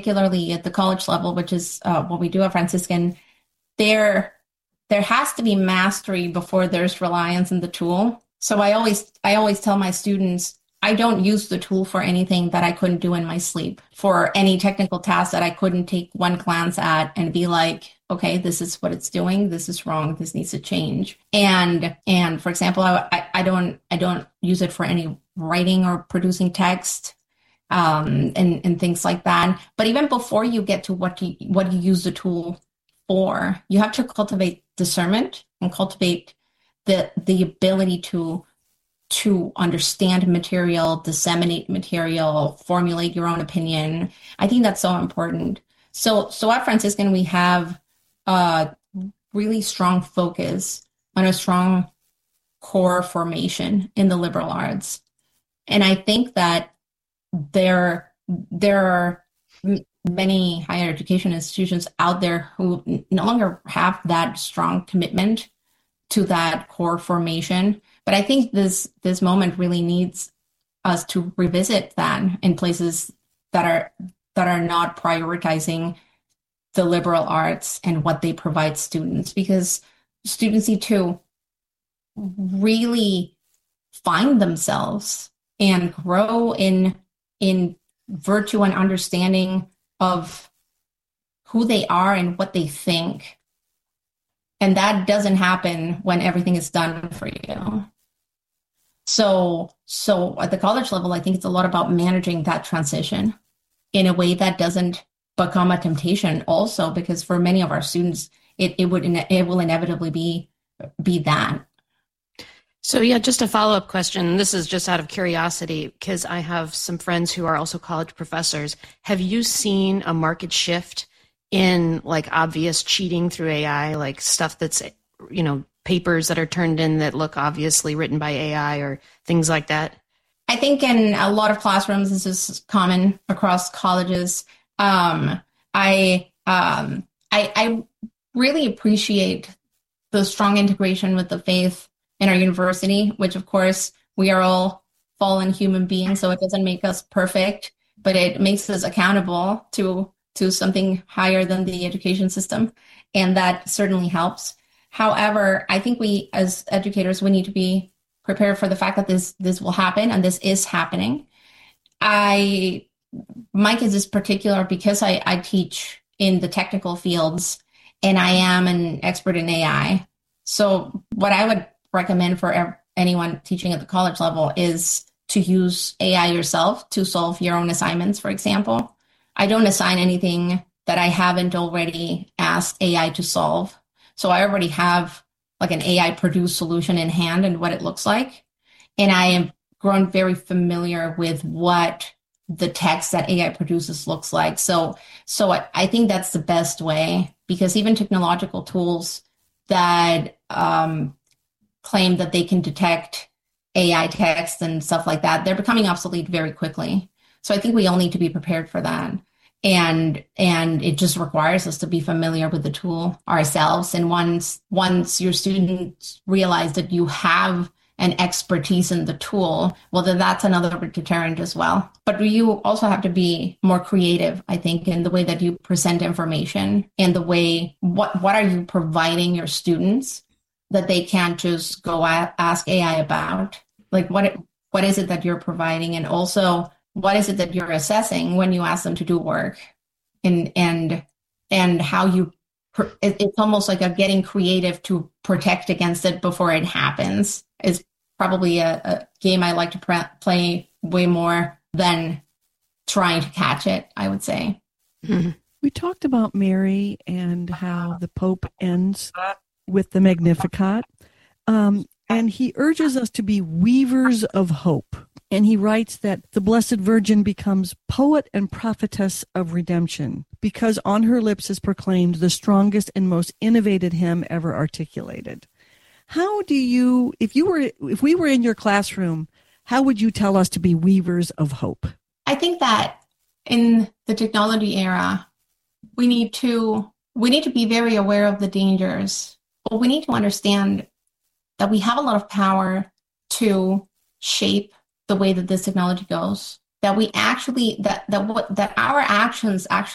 particularly at the college level, which is what we do at Franciscan, there has to be mastery before there's reliance on the tool. So I always tell my students, I don't use the tool for anything that I couldn't do in my sleep, for any technical task that I couldn't take one glance at and be like, okay, this is what it's doing. This is wrong. This needs to change. And for example, I don't use it for any writing or producing text, and things like that. But even before you get to what you use the tool for, you have to cultivate discernment and cultivate the ability to understand material, disseminate material, formulate your own opinion. I think that's so important. So at Franciscan, we have a really strong focus on a strong core formation in the liberal arts. And I think that there are many higher education institutions out there who no longer have that strong commitment to that core formation. But I think this moment really needs us to revisit that in places that are not prioritizing the liberal arts and what they provide students, because students need to really find themselves and grow in virtue and understanding of who they are and what they think. And that doesn't happen when everything is done for you. So at the college level, I think it's a lot about managing that transition in a way that doesn't become a temptation also, because for many of our students, it will inevitably be that. So yeah, just a follow-up question. This is just out of curiosity, because I have some friends who are also college professors. Have you seen a market shift in like obvious cheating through AI, like stuff that's, papers that are turned in that look obviously written by AI or things like that? I think in a lot of classrooms, this is common across colleges. I really appreciate the strong integration with the faith in our university, which of course we are all fallen human beings, so it doesn't make us perfect, but it makes us accountable to something higher than the education system, and that certainly helps. However, I think we as educators, we need to be prepared for the fact that this will happen, and this is happening. My case is particular because I teach in the technical fields and I am an expert in AI. So what I would recommend for anyone teaching at the college level is to use AI yourself to solve your own assignments, for example. I don't assign anything that I haven't already asked AI to solve. So I already have like an AI produced solution in hand and what it looks like. And I have grown very familiar with what the text that AI produces looks like. So I think that's the best way, because even technological tools that claim that they can detect AI text and stuff like that, they're becoming obsolete very quickly. So I think we all need to be prepared for that. And it just requires us to be familiar with the tool ourselves. And once your students realize that you have an expertise in the tool, well, then that's another deterrent as well. But you also have to be more creative, I think, in the way that you present information and the way, what are you providing your students that they can't just go ask AI about? Like, what is it that you're providing? And also, what is it that you're assessing when you ask them to do work? And how you, it's almost like a getting creative to protect against it before it happens is probably a game I like to play way more than trying to catch it, I would say. Mm-hmm. We talked about Mary and how the Pope ends with the Magnificat. And he urges us to be weavers of hope. And he writes that the Blessed Virgin becomes poet and prophetess of redemption because on her lips is proclaimed the strongest and most innovative hymn ever articulated. How do you, if we were in your classroom, how would you tell us to be weavers of hope? I think that in the technology era, we need to be very aware of the dangers, but we need to understand that we have a lot of power to shape the way that this technology goes, that we actually, that our actions actually